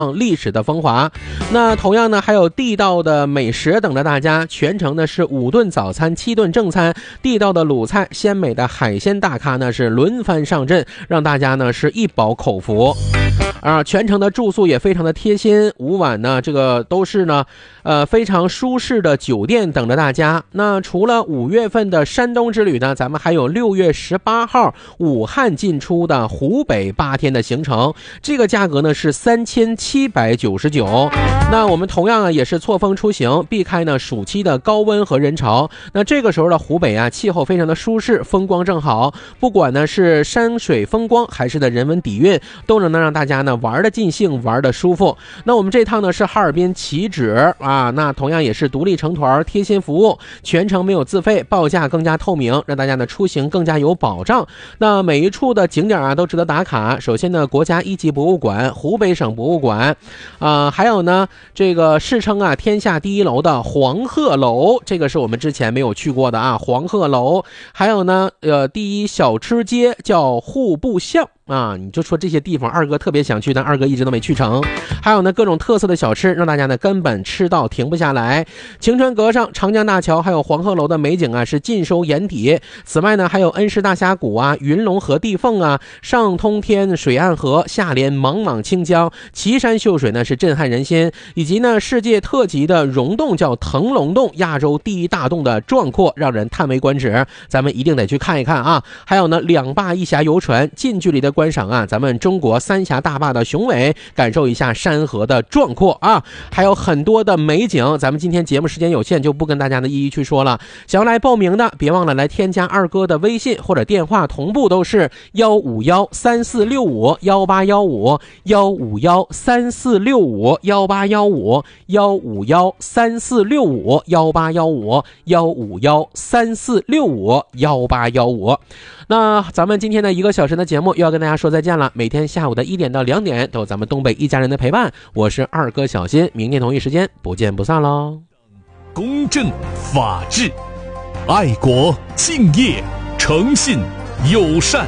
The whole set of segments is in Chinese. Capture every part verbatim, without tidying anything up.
历史的风华。那同样呢，还有地道的美食等着大家，全程呢是五顿早餐七顿正餐，地道的鲁菜，鲜美的海鲜大咖呢是轮番上阵，让大家呢是一饱口福。啊，全程的住宿也非常的贴心，午晚呢这个都是呢呃非常舒适的酒店等着大家。那除了五月份的山东之旅呢，咱们还有六月十八号武汉进出的湖北八天的行程，这个价格呢是三千七百九十九。那我们同样啊也是错峰出行，避开呢暑期的高温和人潮。那这个时候的湖北啊，气候非常的舒适，风光正好，不管呢是山水风光还是的人文底蕴，都能让大家呢玩的尽兴，玩的舒服。那我们这趟呢是哈尔滨起止啊，那同样也是独立成团，贴心服务，全程没有自费，报价更加透明，让大家呢出行更加有保障。那每一处的景点啊都值得打卡。首先呢，国家一级博物馆湖北省博物馆啊、呃，还有呢这个世称啊天下第一楼的黄鹤楼，这个是我们之前没有去过的啊，黄鹤楼。还有呢呃第一小吃街叫户部巷啊，你就说这些地方二哥特别想去，但二哥一直都没去成。还有呢各种特色的小吃，让大家呢根本吃到停不下来。晴川阁上长江大桥还有黄鹤楼的美景啊是尽收眼底。此外呢还有恩施大峡谷啊、云龙河地缝啊、上通天水岸河，下连莽莽清江，奇山秀水呢是震撼人心，以及呢世界特级的溶洞叫腾龙洞，亚洲第一大洞的壮阔让人叹为观止，咱们一定得去看一看啊。还有呢两坝一峡游船，近距离的观赏啊咱们中国三峡大坝的雄伟，感受一下山河的壮阔啊，还有很多的美景，咱们今天节目时间有限，就不跟大家呢一一去说了。想要来报名的，别忘了来添加二哥的微信或者电话，同步都是幺五幺三四六五幺八幺五幺五幺三四六五幺八幺五幺五幺三四六五幺八幺五幺五幺三四六五幺八幺五。那咱们今天的一个小时的节目又要跟大家说再见了。每天下午的一点到两点都有咱们东北一家人的陪伴，我是二哥小新，明天同一时间不见不散喽。 公正、法治、爱国、敬业、诚信、友善。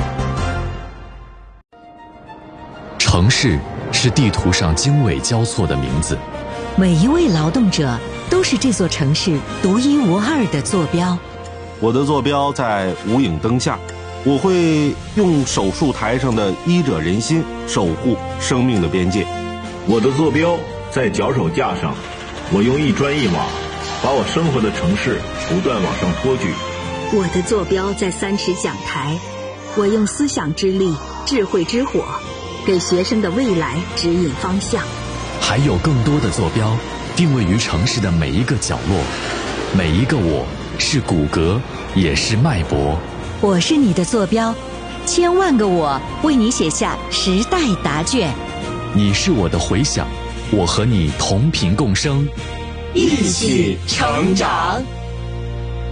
城市是地图上经纬交错的名字， 每一位劳动者都是这座城市独一无二的坐标。 我的坐标在无影灯下，我会用手术台上的医者仁心守护生命的边界。 我的坐标在脚手架上，我用一砖一瓦把我生活的城市不断往上托举。 我的坐标在三尺讲台，我用思想之力、智慧之火给学生的未来指引方向。 还有更多的坐标定位于城市的每一个角落，每一个我是骨骼也是脉搏。 我是你的坐标，千万个我为你写下时代答卷。 你是我的回响，我和你同频共生， 一起成长。